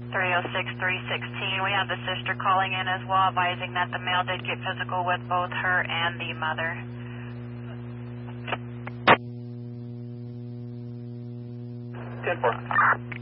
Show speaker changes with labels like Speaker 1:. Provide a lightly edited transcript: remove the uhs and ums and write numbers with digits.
Speaker 1: 306-316. We have the sister calling in as well, advising that the male did get physical with both her and the mother.
Speaker 2: 10-4.